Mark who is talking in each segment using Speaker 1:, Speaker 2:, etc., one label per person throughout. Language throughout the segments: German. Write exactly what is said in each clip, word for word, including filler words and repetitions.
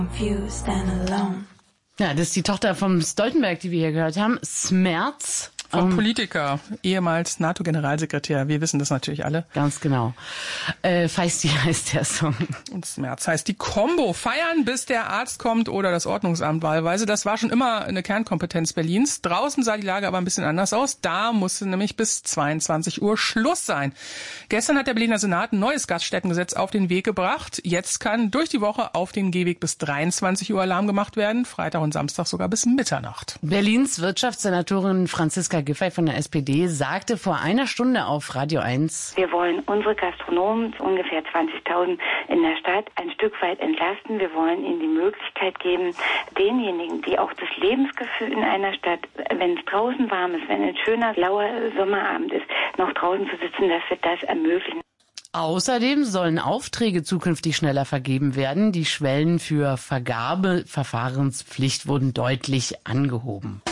Speaker 1: Confused and alone.
Speaker 2: Ja, das ist die Tochter vom Stoltenberg, die wir hier gehört haben. Smerz.
Speaker 3: Vom
Speaker 2: ähm,
Speaker 3: Politiker, ehemals NATO-Generalsekretär. Wir wissen das natürlich alle.
Speaker 2: Ganz genau. Äh, Feisty heißt der Song.
Speaker 3: Und Smerz heißt die Kombo. Feiern, bis der Arzt kommt oder das Ordnungsamt wahlweise. Das war schon immer eine Kernkompetenz Berlins. Draußen sah die Lage aber ein bisschen anders aus. Da musste nämlich bis zweiundzwanzig Uhr Schluss sein. Gestern hat der Berliner Senat ein neues Gaststättengesetz auf den Weg gebracht. Jetzt kann durch die Woche auf den Gehweg bis dreiundzwanzig Uhr Alarm gemacht werden. Freitag und Samstag sogar bis Mitternacht.
Speaker 2: Berlins Wirtschaftssenatorin Franziska Giffey von der S P D sagte vor einer Stunde auf Radio eins:
Speaker 4: Wir wollen unsere Gastronomen, ungefähr zwanzigtausend in der Stadt, ein Stück weit entlasten. Wir wollen ihnen die Möglichkeit geben, denjenigen, die auch das Lebensgefühl in einer Stadt, wenn es draußen warm ist, wenn ein schöner, lauer Sommerabend ist, noch draußen zu sitzen, dass wir das ermöglichen.
Speaker 2: Außerdem sollen Aufträge zukünftig schneller vergeben werden. Die Schwellen für Vergabeverfahrenspflicht wurden deutlich angehoben.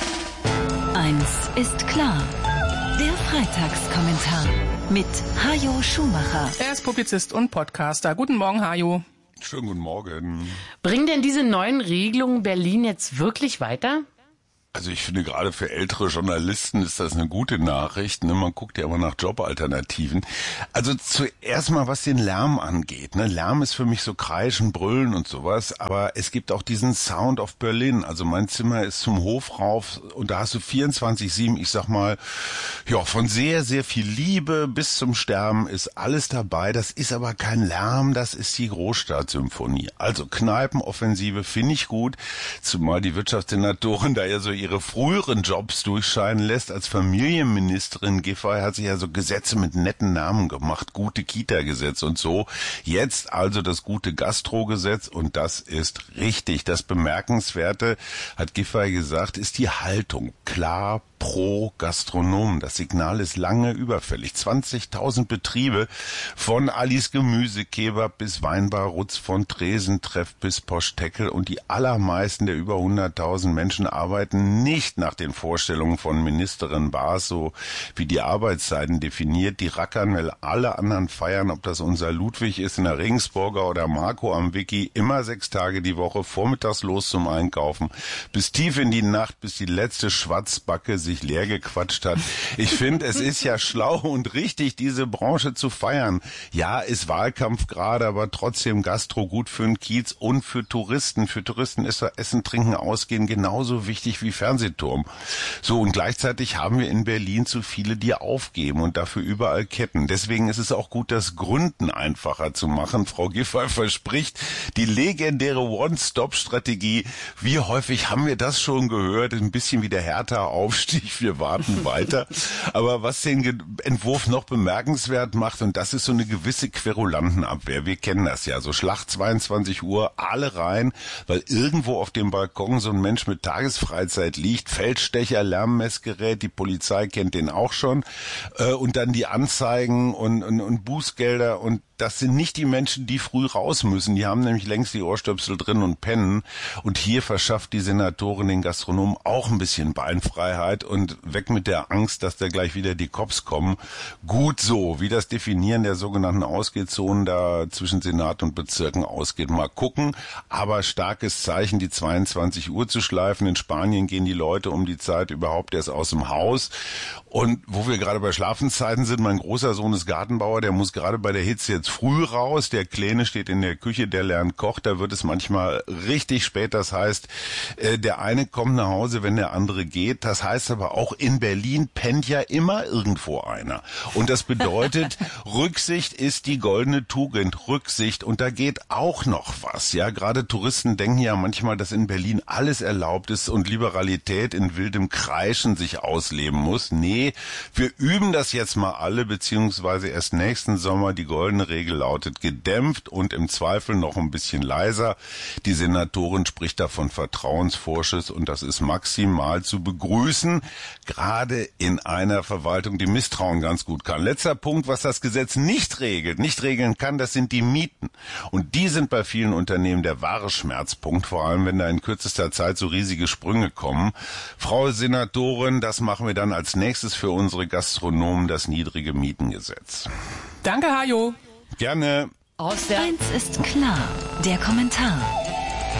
Speaker 5: Eins ist klar. Der Freitagskommentar mit Hajo Schumacher.
Speaker 3: Er ist Publizist und Podcaster. Guten Morgen, Hajo.
Speaker 6: Schönen guten Morgen.
Speaker 2: Bringen denn diese neuen Regelungen Berlin jetzt wirklich weiter?
Speaker 6: Also ich finde, gerade für ältere Journalisten ist das eine gute Nachricht. Ne? Man guckt ja immer nach Jobalternativen. Also zuerst mal, was den Lärm angeht. Ne? Lärm ist für mich so Kreischen, Brüllen und sowas. Aber es gibt auch diesen Sound of Berlin. Also mein Zimmer ist zum Hof rauf und da hast du vierundzwanzig sieben, ich sag mal, ja, von sehr, sehr viel Liebe bis zum Sterben ist alles dabei. Das ist aber kein Lärm, das ist die Großstadtsymphonie. Also Kneipenoffensive finde ich gut, zumal die Wirtschaftssenatorin da ja so ihre früheren Jobs durchscheinen lässt. Als Familienministerin Giffey hat sich ja so Gesetze mit netten Namen gemacht, gute Kita-Gesetz und so. Jetzt also das gute Gastro-Gesetz und das ist richtig. Das Bemerkenswerte, hat Giffey gesagt, ist die Haltung. Klar, pro Gastronomen. Das Signal ist lange überfällig. zwanzigtausend Betriebe, von Alice Gemüsekebab bis Weinbar Rutz von Tresentreff bis Poschteckel und die allermeisten der über hunderttausend Menschen arbeiten nicht nach den Vorstellungen von Ministerin Baas, so wie die Arbeitszeiten definiert. Die rackern, weil alle anderen feiern, ob das unser Ludwig ist in der Regensburger oder Marco am Wiki, immer sechs Tage die Woche, vormittags los zum Einkaufen, bis tief in die Nacht, bis die letzte Schwatzbacke sich leer gequatscht hat. Ich finde, es ist ja schlau und richtig, diese Branche zu feiern. Ja, ist Wahlkampf gerade, aber trotzdem Gastro gut für den Kiez und für Touristen. Für Touristen ist Essen, Trinken, Ausgehen genauso wichtig wie Fernsehturm. So, und gleichzeitig haben wir in Berlin zu viele, die aufgeben und dafür überall Ketten. Deswegen ist es auch gut, das Gründen einfacher zu machen. Frau Giffey verspricht die legendäre One-Stop-Strategie. Wie häufig haben wir das schon gehört? Ein bisschen wie der Hertha-Aufstieg. Wir warten weiter. Aber was den Entwurf noch bemerkenswert macht, und das ist so eine gewisse Querulantenabwehr. Wir kennen das ja. So Schlacht zweiundzwanzig Uhr, alle rein, weil irgendwo auf dem Balkon so ein Mensch mit Tagesfreizeit liegt. Feldstecher, Lärmmessgerät, die Polizei kennt den auch schon. Äh, und dann die Anzeigen und, und, und Bußgelder. Und das sind nicht die Menschen, die früh raus müssen. Die haben nämlich längst die Ohrstöpsel drin und pennen. Und hier verschafft die Senatorin den Gastronomen auch ein bisschen Beinfreiheit und weg mit der Angst, dass da gleich wieder die Cops kommen. Gut so, wie das Definieren der sogenannten Ausgehzonen da zwischen Senat und Bezirken ausgeht. Mal gucken, aber starkes Zeichen, die zweiundzwanzig Uhr zu schleifen. In Spanien gehen die Leute um die Zeit überhaupt erst aus dem Haus. Und wo wir gerade bei Schlafenszeiten sind, mein großer Sohn ist Gartenbauer, der muss gerade bei der Hitze jetzt früh raus. Der Kleine steht in der Küche, der lernt kocht. Da wird es manchmal richtig spät. Das heißt, der eine kommt nach Hause, wenn der andere geht. Das heißt aber auch, in Berlin pennt ja immer irgendwo einer. Und das bedeutet, Rücksicht ist die goldene Tugend. Rücksicht. Und da geht auch noch was. Ja, gerade Touristen denken ja manchmal, dass in Berlin alles erlaubt ist und Liberalität in wildem Kreischen sich ausleben muss. Nee, wir üben das jetzt mal alle, beziehungsweise erst nächsten Sommer. Die goldene Regel lautet gedämpft und im Zweifel noch ein bisschen leiser. Die Senatorin spricht da von Vertrauensvorschuss und das ist maximal zu begrüßen, gerade in einer Verwaltung, die Misstrauen ganz gut kann. Letzter Punkt, was das Gesetz nicht regelt, nicht regeln kann, das sind die Mieten. Und die sind bei vielen Unternehmen der wahre Schmerzpunkt, vor allem wenn da in kürzester Zeit so riesige Sprünge kommen. Frau Senatorin, das machen wir dann als nächstes für unsere Gastronomen, das niedrige Mietengesetz.
Speaker 3: Danke, Hajo.
Speaker 6: Gerne.
Speaker 2: Aus der
Speaker 5: Eins ist klar, der Kommentar.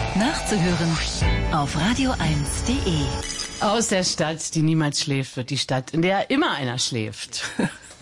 Speaker 5: Nachzuhören auf radio eins punkt de.
Speaker 2: Aus der Stadt, die niemals schläft, wird die Stadt, in der immer einer schläft.